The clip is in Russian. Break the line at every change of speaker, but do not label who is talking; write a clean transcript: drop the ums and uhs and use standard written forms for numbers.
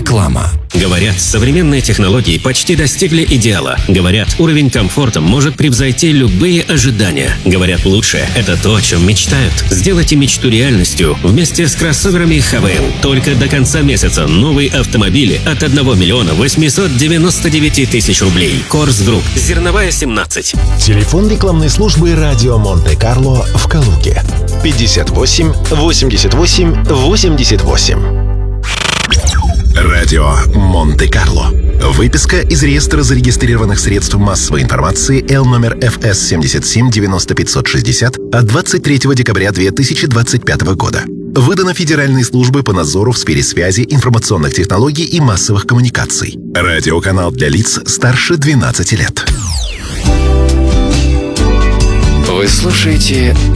Реклама.
Говорят, современные технологии почти достигли идеала. Говорят, уровень комфорта может превзойти любые ожидания. Говорят, лучшее – это то, о чем мечтают. Сделайте мечту реальностью вместе с кроссоверами HVL. Только до конца месяца новые автомобили от 1 миллиона 899 тысяч рублей. Корс Групп. Зерновая, 17.
Телефон рекламной службы «Радио Монте-Карло» в Калуге. 58 88 88. Радио Монте-Карло. Выписка из реестра зарегистрированных средств массовой информации Л номер ФС 77 90 560 от 23 декабря 2025 года. Выдано Федеральной службой по надзору в сфере связи, информационных технологий и массовых коммуникаций. Радиоканал для лиц старше 12 лет.
Вы слушаете